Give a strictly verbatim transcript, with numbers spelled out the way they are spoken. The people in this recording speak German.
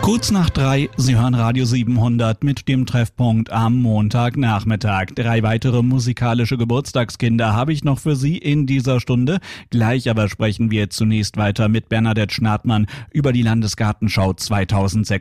Kurz nach drei, Sie hören Radio siebenhundert mit dem Treffpunkt am Montagnachmittag. Drei weitere musikalische Geburtstagskinder habe ich noch für Sie in dieser Stunde. Gleich aber sprechen wir zunächst weiter mit Bernadette Schnartmann über die Landesgartenschau zweitausendsechzehn.